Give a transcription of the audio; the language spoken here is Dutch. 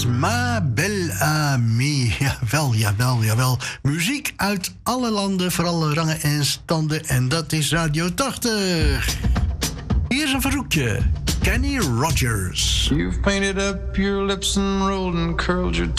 ma belle amie. Jawel. Muziek uit alle landen, voor alle rangen en standen. En dat is Radio 80. Hier is een verzoekje. Kenny Rogers. You've painted up your lips and rolled and curled your